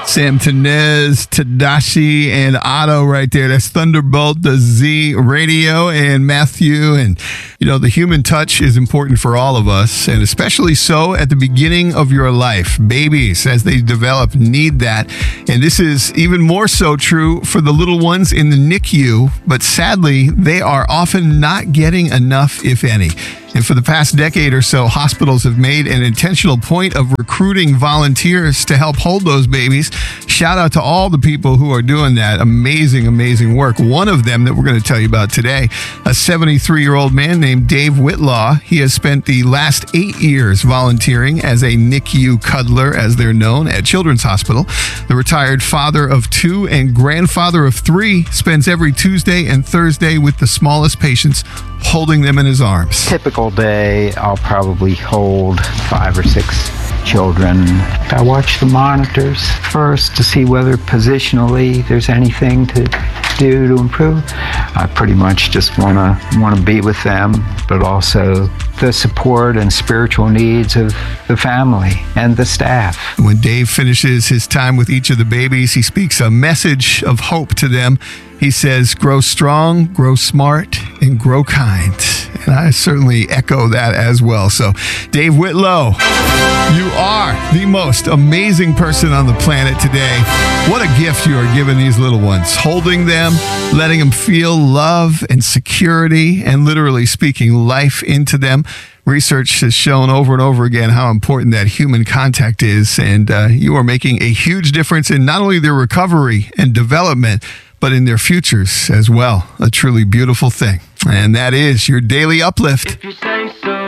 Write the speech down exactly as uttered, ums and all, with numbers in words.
Sam Tenez, Tadashi, and Otto right there. That's Thunderbolt, the Z Radio, and Matthew. And, you know, the human touch is important for all of us, and especially so at the beginning of your life. Babies, as they develop, need that. And this is even more so true for the little ones in the N I C U, but sadly, they are often not getting enough, if any. And for the past decade or so, hospitals have made an intentional point of recruiting volunteers to help hold those babies. Shout out to all the people who are doing that amazing, amazing work. One of them that we're going to tell you about today, a seventy-three-year-old man named Dave Whitlaw. He has spent the last eight years volunteering as a N I C U cuddler, as they're known, at Children's Hospital. The retired father of two and grandfather of three spends every Tuesday and Thursday with the smallest patients, holding them in his arms. Typical day, I'll probably hold five or six children. I watch the monitors first to see whether positionally there's anything to do to improve. I pretty much just want to want to be with them, but also the support and spiritual needs of the family and the staff. When Dave finishes his time with each of the babies, he speaks a message of hope to them. He says, grow strong, grow smart, and grow kind. And I certainly echo that as well. So, Dave Whitlaw, you are the most amazing person on the planet today. What a gift you are giving these little ones. Holding them, letting them feel love and security, and literally speaking life into them. Research has shown over and over again how important that human contact is. And uh, you are making a huge difference in not only their recovery and development, but in their futures as well. A truly beautiful thing. And that is your Daily Uplift. If you say so.